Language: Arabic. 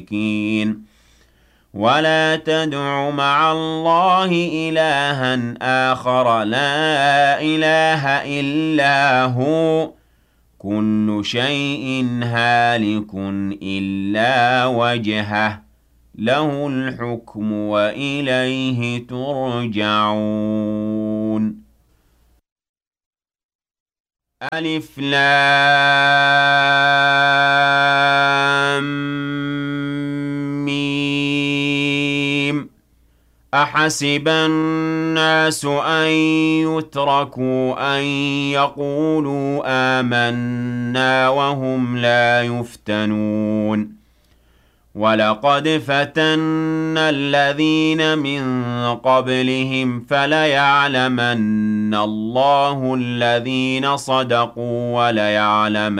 ولا تدع مع الله إلها آخر لا إله إلا هو كل شيء هالك إلا وجهه له الحكم وإليه ترجعون ألف لام ميم أحسب الناس أن يتركوا أن يقولوا آمنا وهم لا يفتنون ولقد فتنا الذين من قبلهم فليعلمن الله الذين صدقوا وليعلمن